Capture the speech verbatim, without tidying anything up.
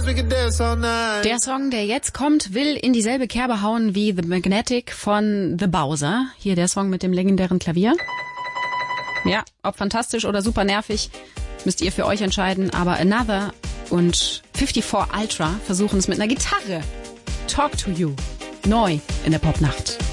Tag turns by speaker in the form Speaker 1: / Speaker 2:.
Speaker 1: Der Song, der jetzt kommt, will in dieselbe Kerbe hauen wie The Magnetic von The Bowser. Hier der Song mit dem legendären Klavier. Ja, ob fantastisch oder super nervig, müsst ihr für euch entscheiden. Aber Another und fifty-four Ultra versuchen es mit einer Gitarre. Talk to You. Neu in der Popnacht.